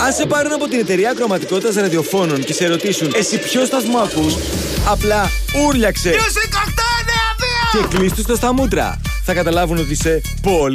Αν σε πάρουν από την εταιρεία ακροματικότητας ραδιοφώνων και σε ρωτήσουν εσύ ποιο σταθμό ακούς, απλά ούρλιαξε Music 892! και κλείστου στο στα μούτρα. Θα καταλάβουν ότι είσαι πολύ